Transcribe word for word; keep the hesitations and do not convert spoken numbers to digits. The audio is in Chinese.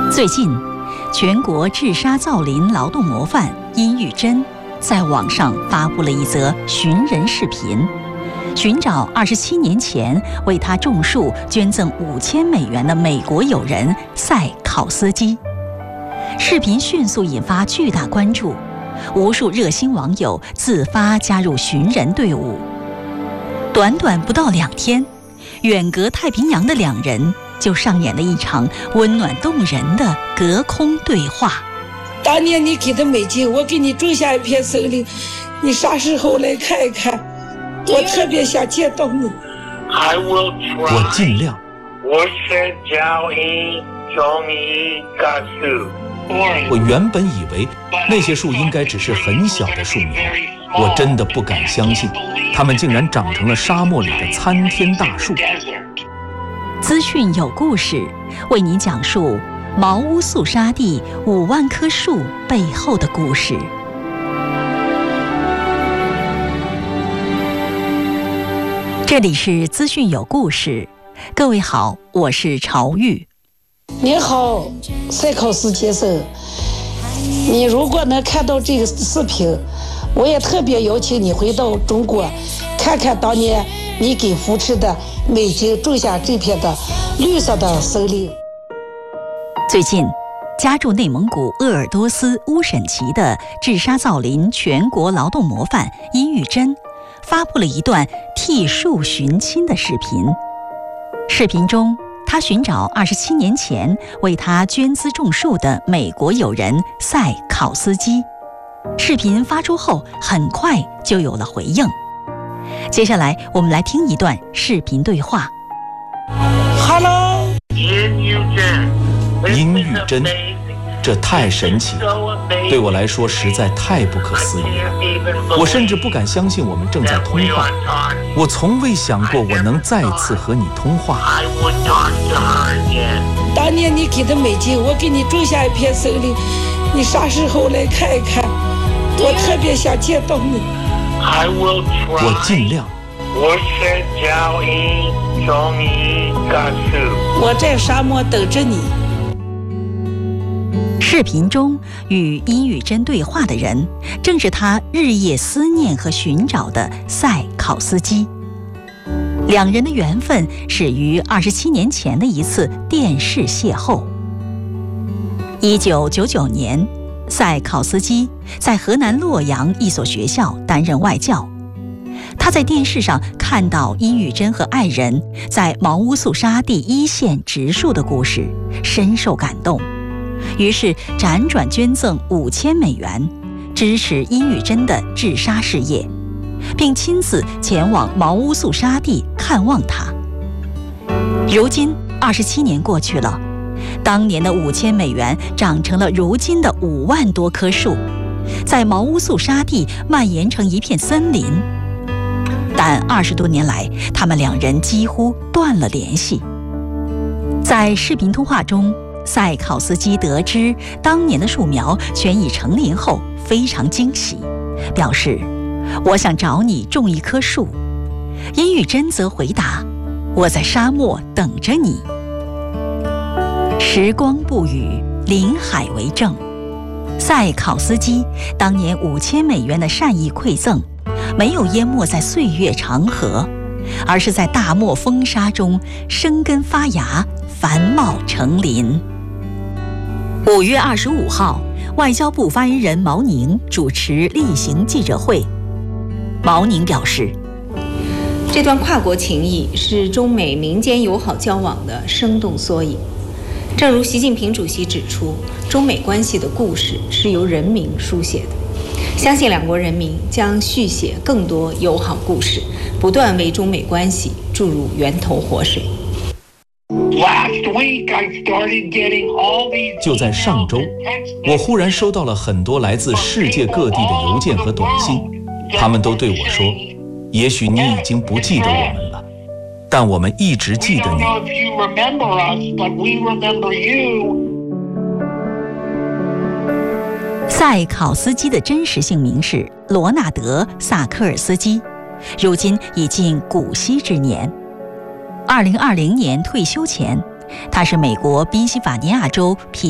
最近，全国治沙造林劳动模范殷玉珍在网上发布了一则寻人视频，寻找二十七年前为他种树捐赠五千美元的美国友人塞考斯基。视频迅速引发巨大关注，无数热心网友自发加入寻人队伍。短短不到两天，远隔太平洋的两人就上演了一场温暖动人的隔空对话。 当年你给的美金，我给你种下一片森林，你啥时候来看一看？我特别想见到你。 我尽量。 我是教育中医告诉。 我原本以为那些树应该只是很小的树苗，我真的不敢相信，它们竟然长成了沙漠里的参天大树。 资讯有故事，为你讲述茅屋肃沙地五万棵树背后的故事。这里是资讯有故事，各位好，我是朝玉。 您好，塞考斯先生，你如果能看到这个视频，我也特别邀请你回到中国，看看当年你给扶持的美金种下这片的绿色的森林。 最近，家住内蒙古鄂尔多斯乌审旗的治沙造林全国劳动模范殷玉珍发布了一段替树寻亲的视频。视频中，他寻找二十七年前为他捐资种树的美国友人塞考斯基。视频发出后，很快就有了回应。接下来，我们来听一段视频对话。 Hello， 殷玉珍， 殷玉珍，这太神奇了，对我来说实在太不可思议了。我甚至不敢相信我们正在通话，我从未想过我能再次和你通话。 当年你给的美金，我给你种下一片森林，你啥时候来看一看？我特别想见到你。 我尽量。 我是教育中医告诉。 我在沙漠等着你。 视频中与殷玉珍对话的人，正是他日夜思念和寻找的塞考斯基。两人的缘分始于二十七年前的一次电视邂逅。一九九九年，塞考斯基在河南洛阳一所学校担任外教。他在电视上看到殷玉珍和爱人在茅屋肃沙地一线植树的故事，深受感动。于是辗转捐赠五千美元，支持殷玉珍的治沙事业，并亲自前往茅屋肃沙地看望他。如今二十七年过去了，当年的五千美元长成了如今的五万多棵树，在茅屋肃沙地蔓延成一片森林。但二十多年来，他们两人几乎断了联系。在视频通话中，塞考斯基得知当年的树苗全已成林后，非常惊喜，表示：“我想找你种一棵树。”殷玉珍则回答：“我在沙漠等着你。”时光不语，林海为证。塞考斯基当年五千美元的善意馈赠，没有淹没在岁月长河，而是在大漠风沙中生根发芽，繁茂成林。五月二十五号，外交部发言人毛宁主持例行记者会。毛宁表示， 这段跨国情谊是中美民间友好交往的生动缩影。正如习近平主席指出，中美关系的故事是由人民书写的。相信两国人民将续写更多友好故事，不断为中美关系注入源头活水。 就在上周，我忽然收到了很多来自世界各地的邮件和短信，他们都对我说：“也许你已经不记得我们了，但我们一直记得你。” 塞考斯基的真实姓名是罗纳德·萨科尔斯基，如今已近古稀之年。二零二零年退休前，他是美国宾夕法尼亚州皮